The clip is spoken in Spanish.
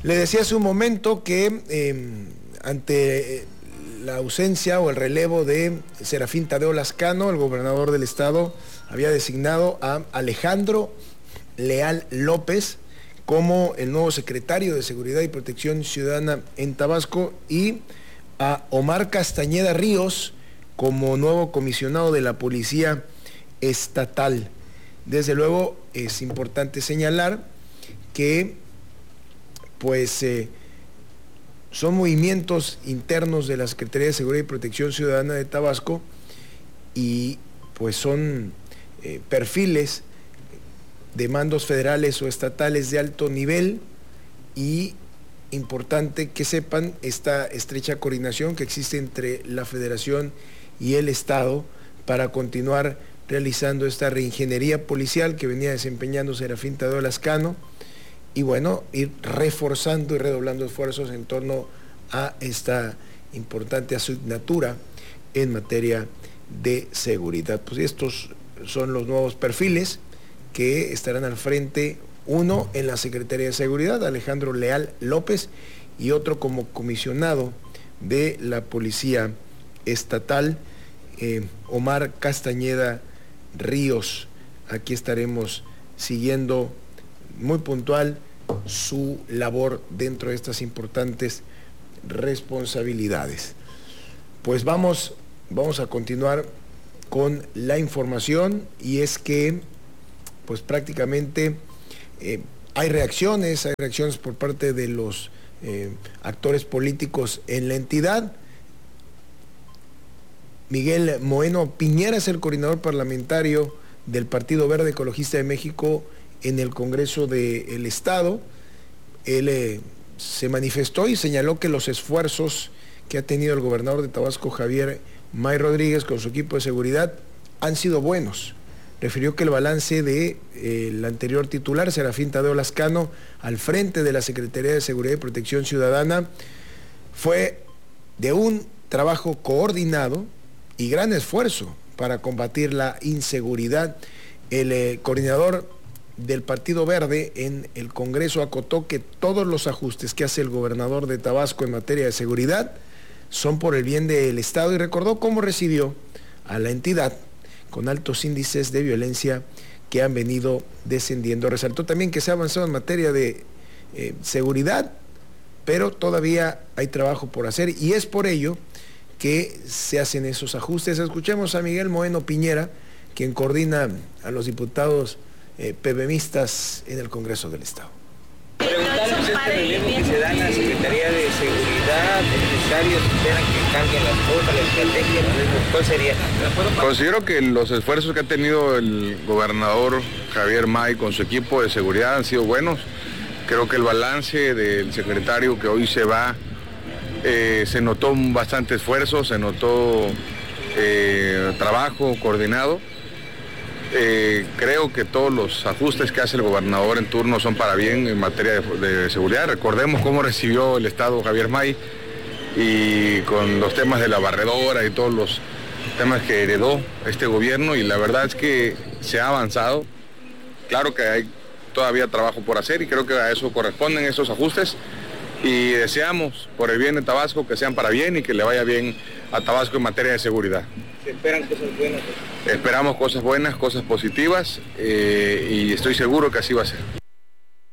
Le decía hace un momento que ante la ausencia o el relevo de Serafín Tadeo Lascano, el gobernador del estado había designado a Alejandro Leal López como el nuevo secretario de Seguridad y Protección Ciudadana en Tabasco y a Omar Castañeda Ríos como nuevo comisionado de la Policía Estatal. Desde luego es importante señalar que son movimientos internos de la Secretaría de Seguridad y Protección Ciudadana de Tabasco y pues son perfiles de mandos federales o estatales de alto nivel y importante que sepan esta estrecha coordinación que existe entre la Federación y el Estado para continuar realizando esta reingeniería policial que venía desempeñando Serafín Tadeo Lascano y bueno, ir reforzando y redoblando esfuerzos en torno a esta importante asignatura en materia de seguridad. Pues estos son los nuevos perfiles que estarán al frente, uno en la Secretaría de Seguridad, Alejandro Leal López, y otro como comisionado de la Policía Estatal, Omar Castañeda Ríos. Aquí estaremos siguiendo muy puntual su labor dentro de estas importantes responsabilidades. Pues vamos a continuar con la información y es que pues prácticamente hay reacciones por parte de los actores políticos en la entidad. Miguel Moeno Piñera es el coordinador parlamentario del Partido Verde Ecologista de México en el Congreso del Estado. Él se manifestó y señaló que los esfuerzos que ha tenido el gobernador de Tabasco, Javier May Rodríguez, con su equipo de seguridad, han sido buenos. Refirió que el balance del anterior titular, Serafín Tadeo Lascano, al frente de la Secretaría de Seguridad y Protección Ciudadana, fue de un trabajo coordinado y gran esfuerzo para combatir la inseguridad. El coordinador del Partido Verde en el Congreso acotó que todos los ajustes que hace el gobernador de Tabasco en materia de seguridad son por el bien del Estado y recordó cómo recibió a la entidad con altos índices de violencia que han venido descendiendo. Resaltó también que se ha avanzado en materia de seguridad, pero todavía hay trabajo por hacer y es por ello que se hacen esos ajustes. Escuchemos a Miguel Moeno Piñera, quien coordina a los diputados PBMistas en el Congreso del Estado. Preguntarles este relevo que se da en la Secretaría de Seguridad, empresarios esperan que cambien las cosas, la estrategia, ¿cuál sería? Considero que los esfuerzos que ha tenido el gobernador Javier May con su equipo de seguridad han sido buenos. Creo que el balance del secretario que hoy se va, se notó bastante esfuerzo, se notó trabajo coordinado. Creo que todos los ajustes que hace el gobernador en turno son para bien en materia de seguridad. Recordemos cómo recibió el Estado Javier May y con los temas de la barredora y todos los temas que heredó este gobierno y la verdad es que se ha avanzado. Claro que hay todavía trabajo por hacer y creo que a eso corresponden esos ajustes y deseamos por el bien de Tabasco que sean para bien y que le vaya bien a Tabasco en materia de seguridad. ¿Se esperan cosas buenas? Esperamos cosas buenas, cosas positivas y estoy seguro que así va a ser.